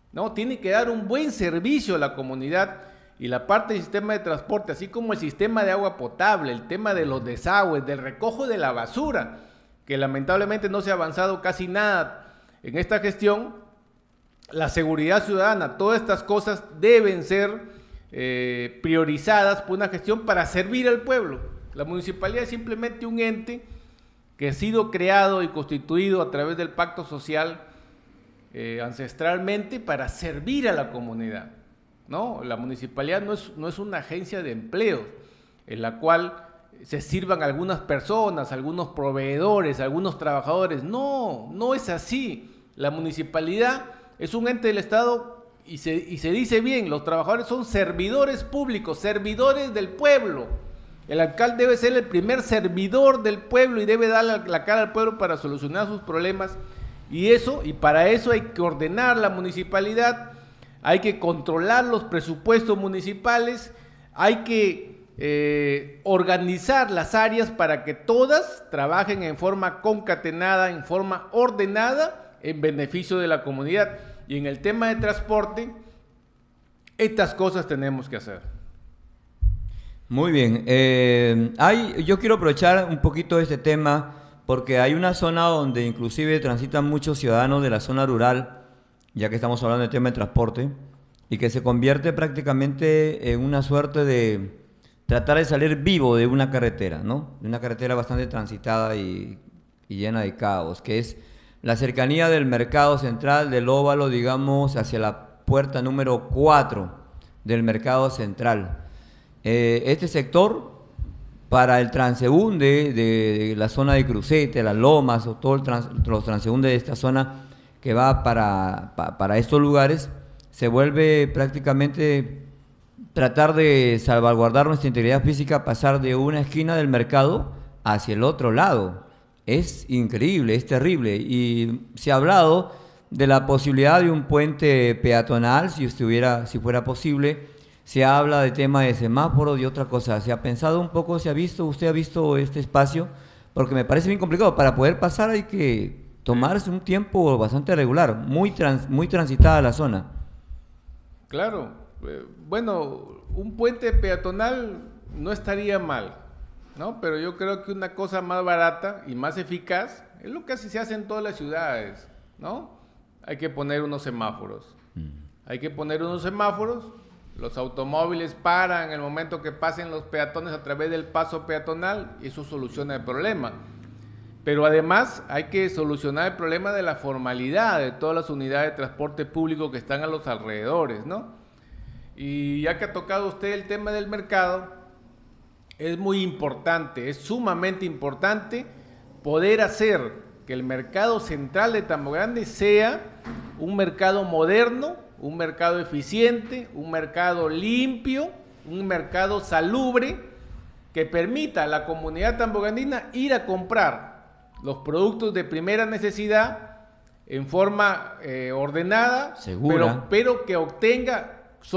¿no? Tiene que dar un buen servicio a la comunidad y la parte del sistema de transporte, así como el sistema de agua potable, el tema de los desagües, del recojo de la basura, que lamentablemente no se ha avanzado casi nada en esta gestión, la seguridad ciudadana, todas estas cosas deben ser priorizadas por una gestión para servir al pueblo. La municipalidad es simplemente un ente que ha sido creado y constituido a través del pacto social ancestralmente para servir a la comunidad, ¿no? La municipalidad no es una agencia de empleo en la cual se sirvan algunas personas, algunos proveedores, algunos trabajadores. No, no es así. La municipalidad es un ente del Estado y se dice bien, los trabajadores son servidores públicos, servidores del pueblo. El alcalde debe ser el primer servidor del pueblo y debe dar la cara al pueblo para solucionar sus problemas. Y para eso hay que ordenar la municipalidad, hay que controlar los presupuestos municipales, hay que organizar las áreas para que todas trabajen en forma concatenada, en forma ordenada, en beneficio de la comunidad. Y en el tema de transporte, estas cosas tenemos que hacer. Muy bien. Yo quiero aprovechar un poquito este tema porque hay una zona donde inclusive transitan muchos ciudadanos de la zona rural, ya que estamos hablando del tema de transporte, y que se convierte prácticamente en una suerte de tratar de salir vivo de una carretera, ¿no? De una carretera bastante transitada y llena de caos, que es la cercanía del mercado central del Óvalo, digamos, hacia la puerta número 4 del mercado central. Este sector, para el transeúnde de la zona de Crucete, las Lomas, o todos los transeúndes de esta zona que va para estos lugares, se vuelve prácticamente tratar de salvaguardar nuestra integridad física, pasar de una esquina del mercado hacia el otro lado. Es increíble, es terrible. Y se ha hablado de la posibilidad de un puente peatonal, si fuera posible. Se habla de tema de semáforos y otra cosa. ¿Se ha pensado un poco, usted ha visto este espacio? Porque me parece bien complicado. Para poder pasar hay que tomarse un tiempo bastante regular, muy transitada la zona. Claro, bueno, un puente peatonal no estaría mal, ¿no? Pero yo creo que una cosa más barata y más eficaz es lo que se hace en todas las ciudades, ¿no? Hay que poner unos semáforos. Hay que poner unos semáforos, los automóviles paran en el momento que pasen los peatones a través del paso peatonal y eso soluciona el problema. Pero además hay que solucionar el problema de la formalidad de todas las unidades de transporte público que están a los alrededores, ¿no? Y ya que ha tocado usted el tema del mercado, es muy importante, es sumamente importante poder hacer que el mercado central de Tambo Grande sea un mercado moderno, un mercado eficiente, un mercado limpio, un mercado salubre que permita a la comunidad tambograndina ir a comprar los productos de primera necesidad en forma ordenada, Segura. pero que obtenga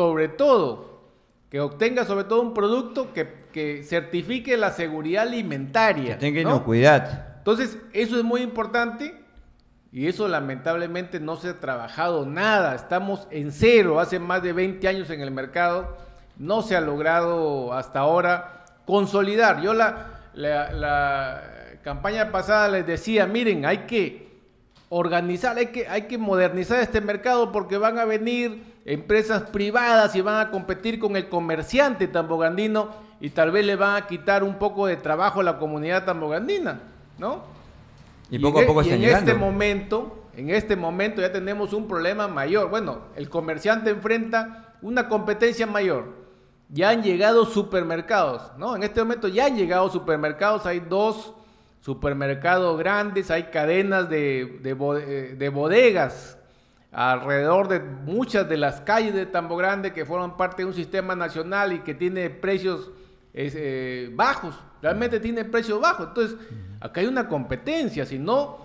sobre todo un producto que certifique la seguridad Que alimentaria, tenga ¿no? inocuidad. Entonces, eso es muy importante y eso lamentablemente no se ha trabajado nada. Estamos en cero, hace más de 20 años en el mercado, no se ha logrado hasta ahora consolidar. Yo la campaña pasada les decía, miren, hay que organizar, hay que modernizar este mercado porque van a venir empresas privadas y van a competir con el comerciante tambogandino y tal vez le van a quitar un poco de trabajo a la comunidad tambogandina, ¿no? Y poco a poco Y están llegando. en este momento ya tenemos un problema mayor. Bueno, el comerciante enfrenta una competencia mayor. Ya han llegado supermercados, ¿no? En este momento ya han llegado supermercados, hay dos supermercados grandes, hay cadenas de bodegas alrededor de muchas de las calles de Tambo Grande que forman parte de un sistema nacional y que tiene precios bajos, realmente tiene precios bajos. Entonces, acá hay una competencia, si no,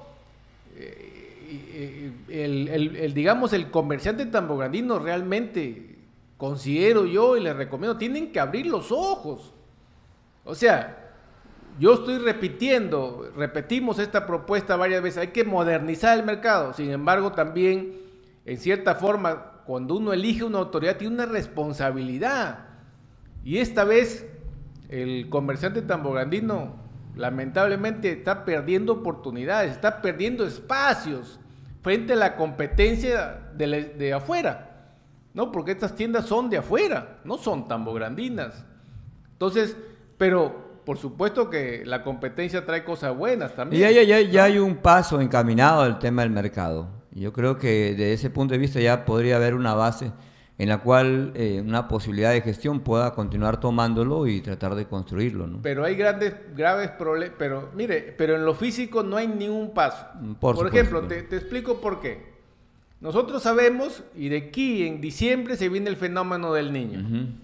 digamos, el comerciante tambograndino realmente, considero yo y les recomiendo, tienen que abrir los ojos. O sea, yo estoy repetimos esta propuesta varias veces, hay que modernizar el mercado, sin embargo también, en cierta forma, cuando uno elige una autoridad, tiene una responsabilidad. Y esta vez el comerciante tambograndino lamentablemente está perdiendo oportunidades, está perdiendo espacios frente a la competencia de afuera, ¿no? Porque estas tiendas son de afuera, no son tambograndinas. Entonces, pero por supuesto que la competencia trae cosas buenas también. Y ya hay un paso encaminado al tema del mercado. Yo creo que desde ese punto de vista ya podría haber una base en la cual una posibilidad de gestión pueda continuar tomándolo y tratar de construirlo, ¿no? Pero hay graves problemas, pero mire, pero en lo físico no hay ningún paso. Por ejemplo, te explico por qué. Nosotros sabemos, y de aquí en diciembre se viene el fenómeno del Niño.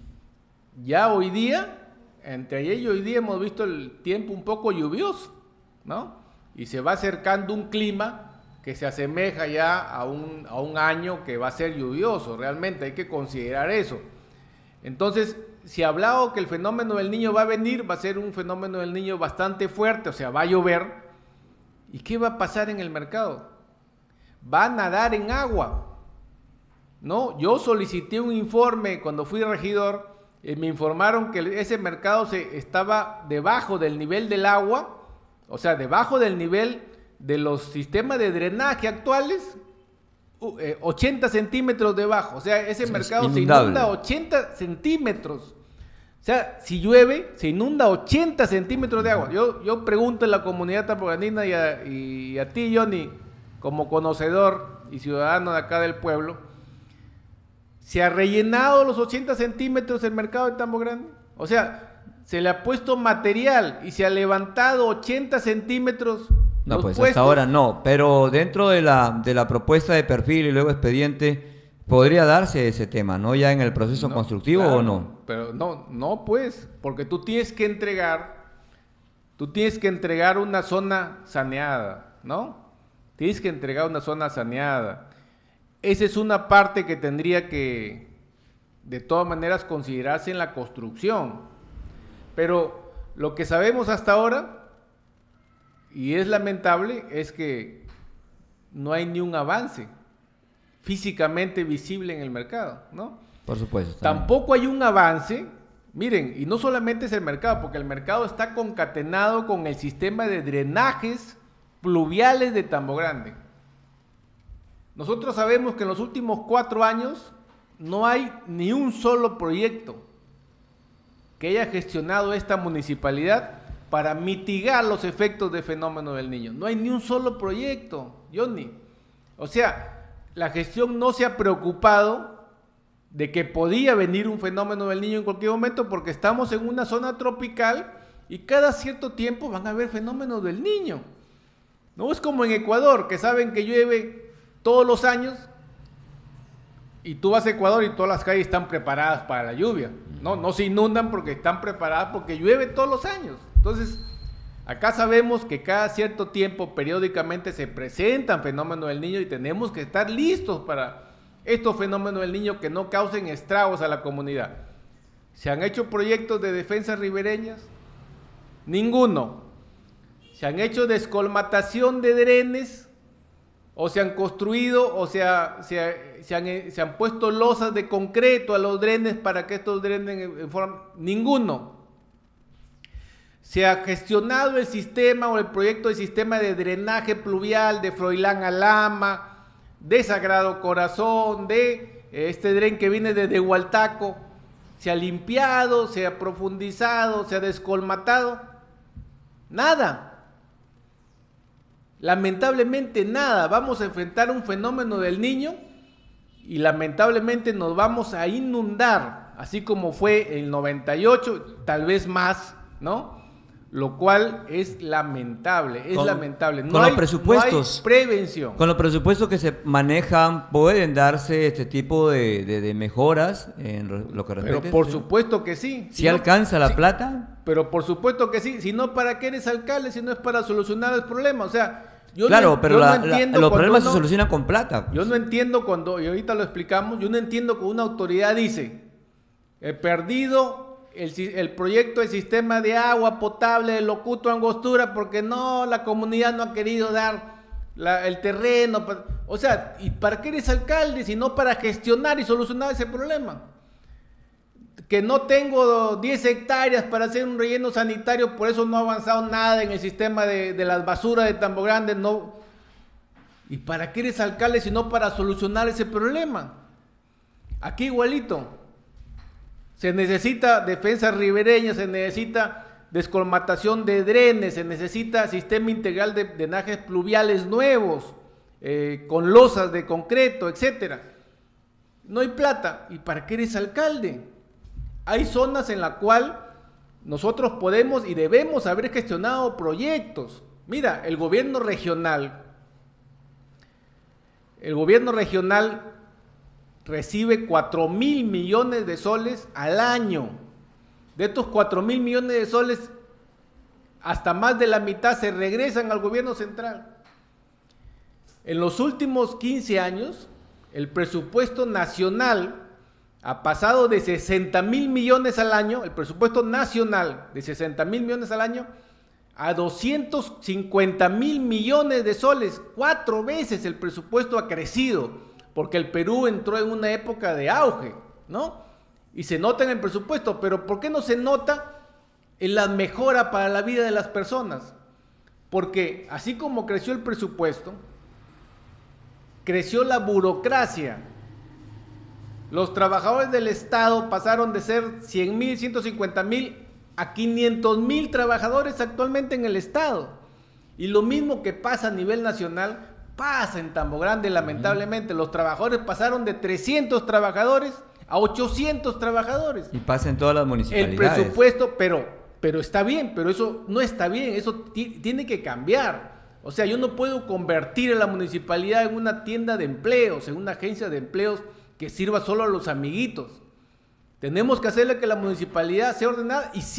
Ya hoy día, entre ayer y hoy día hemos visto el tiempo un poco lluvioso, ¿no? Y se va acercando un clima que se asemeja ya a un año que va a ser lluvioso, realmente hay que considerar eso. Entonces, si hablado que el fenómeno del Niño va a venir, va a ser un fenómeno del Niño bastante fuerte, o sea, va a llover. ¿Y qué va a pasar en el mercado? Va a nadar en agua, ¿no? Yo solicité un informe cuando fui regidor, me informaron que ese mercado estaba debajo del nivel del agua, o sea, debajo del nivel de los sistemas de drenaje actuales, 80 centímetros debajo. O sea, ese mercado se inunda 80 centímetros. O sea, si llueve, se inunda 80 centímetros de agua. Yo pregunto a la comunidad tambograndina y a ti, Johnny, como conocedor y ciudadano de acá del pueblo, ¿se ha rellenado los 80 centímetros el mercado de Tambo Grande? O sea, se le ha puesto material y se ha levantado 80 centímetros. No, pues hasta ahora no, pero dentro de la propuesta de perfil y luego expediente, podría darse ese tema, ¿no? Ya en el proceso constructivo, claro, ¿o no? Pero no pues, porque tú tienes que entregar una zona saneada, ¿no? Tienes que entregar una zona saneada. Esa es una parte que tendría que, de todas maneras, considerarse en la construcción. Pero lo que sabemos hasta ahora, y es lamentable, es que no hay ni un avance físicamente visible en el mercado, ¿no? Por supuesto. Tampoco hay un avance, miren, y no solamente es el mercado, porque el mercado está concatenado con el sistema de drenajes pluviales de Tambo Grande. Nosotros sabemos que en los últimos 4 años no hay ni un solo proyecto que haya gestionado esta municipalidad para mitigar los efectos del fenómeno del Niño. No hay ni un solo proyecto, Johnny. O sea, la gestión no se ha preocupado de que podía venir un fenómeno del Niño en cualquier momento, porque estamos en una zona tropical y cada cierto tiempo van a haber fenómenos del Niño. No es como en Ecuador, que saben que llueve todos los años, y tú vas a Ecuador y todas las calles están preparadas para la lluvia. No se inundan porque están preparadas, porque llueve todos los años. Entonces, acá sabemos que cada cierto tiempo, periódicamente, se presentan fenómenos del Niño y tenemos que estar listos para estos fenómenos del Niño que no causen estragos a la comunidad. ¿Se han hecho proyectos de defensas ribereñas? Ninguno. ¿Se han hecho descolmatación de drenes? ¿O se han construido o se han puesto losas de concreto a los drenes para que estos drenes en forma? Ninguno. Se ha gestionado el sistema o el proyecto de sistema de drenaje pluvial de Froilán a Lama, de Sagrado Corazón, de este dren que viene desde Hualtaco. Se ha limpiado, se ha profundizado, se ha descolmatado. Nada. Lamentablemente nada. Vamos a enfrentar un fenómeno del Niño y lamentablemente nos vamos a inundar, así como fue el 98, tal vez más, ¿no? Lo cual es lamentable, lamentable. Con los presupuestos, no hay prevención. Con los presupuestos que se manejan, ¿pueden darse este tipo de mejoras en lo que respecta? Pero por supuesto que sí. ¿Sí alcanza la plata? Pero por supuesto que sí. Si no, ¿para qué eres alcalde? Si no es para solucionar el problema. O sea, los problemas se solucionan con plata. Pues. Yo no entiendo cuando, y ahorita lo explicamos, yo no entiendo cuando una autoridad dice, he perdido el proyecto del sistema de agua potable de Locuto Angostura porque no, la comunidad no ha querido dar el terreno. O sea, ¿y para qué eres alcalde si no para gestionar y solucionar ese problema? Que no tengo 10 hectáreas para hacer un relleno sanitario, por eso no ha avanzado nada en el sistema de las basuras de Tambo Grande, no. ¿Y para qué eres alcalde si no para solucionar ese problema? Aquí igualito. Se necesita defensa ribereña, se necesita descolmatación de drenes, se necesita sistema integral de drenajes pluviales nuevos, con losas de concreto, etcétera. No hay plata. ¿Y para qué eres alcalde? Hay zonas en las cuales nosotros podemos y debemos haber gestionado proyectos. Mira, el gobierno regional recibe 4.000 millones de soles al año. De estos 4.000 millones de soles, hasta más de la mitad se regresan al gobierno central. En los últimos 15 años, el presupuesto nacional ha pasado de 60.000 millones al año, el presupuesto nacional de 60.000 millones al año, a 250.000 millones de soles. 4 veces el presupuesto ha crecido, porque el Perú entró en una época de auge, ¿no? Y se nota en el presupuesto, pero ¿por qué no se nota en la mejora para la vida de las personas? Porque así como creció el presupuesto, creció la burocracia. Los trabajadores del Estado pasaron de ser 100.000, 150.000 a 500.000 trabajadores actualmente en el Estado. Y lo mismo que pasa a nivel nacional, pasa en Tambo Grande, lamentablemente. Los trabajadores pasaron de 300 trabajadores a 800 trabajadores. Y pasa en todas las municipalidades. El presupuesto, pero está bien, pero eso no está bien, eso tiene que cambiar. O sea, yo no puedo convertir a la municipalidad en una tienda de empleos, en una agencia de empleos que sirva solo a los amiguitos. Tenemos que hacerle que la municipalidad sea ordenada y